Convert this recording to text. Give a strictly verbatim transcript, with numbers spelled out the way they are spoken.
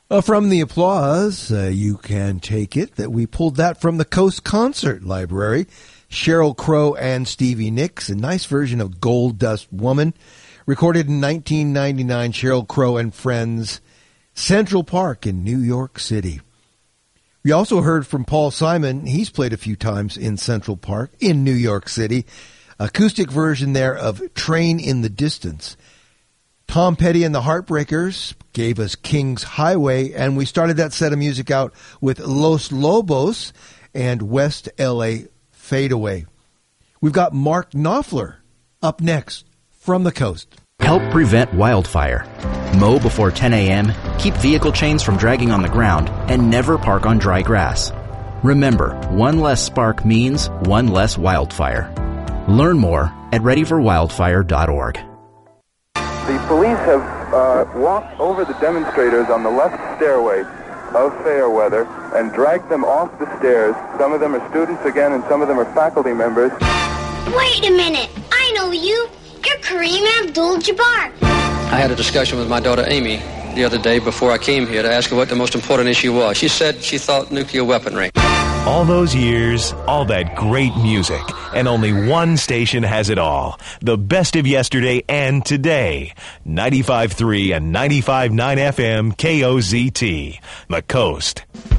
Uh, from the applause, uh, you can take it that we pulled that from the Coast Concert Library. Sheryl Crow and Stevie Nicks, a nice version of Gold Dust Woman. Recorded in nineteen ninety-nine, Sheryl Crow and Friends, Central Park in New York City. We also heard from Paul Simon. He's played a few times in Central Park in New York City. Acoustic version there of Train in the Distance. Tom Petty and the Heartbreakers gave us King's Highway, and we started that set of music out with Los Lobos and West L A Fadeaway. We've got Mark Knopfler up next from the coast. Help prevent wildfire. Mow before ten a.m., keep vehicle chains from dragging on the ground, and never park on dry grass. Remember, one less spark means one less wildfire. Learn more at ready for wildfire dot org. The police have uh, walked over the demonstrators on the left stairway of Fairweather and dragged them off the stairs. Some of them are students again, and some of them are faculty members. Wait a minute. I know you. You're Kareem Abdul-Jabbar. I had a discussion with my daughter Amy the other day before I came here to ask her what the most important issue was. She said she thought nuclear weaponry. All those years, all that great music, and only one station has it all. The best of yesterday and today. ninety-five point three and ninety-five point nine F M K O Z T. The Coast.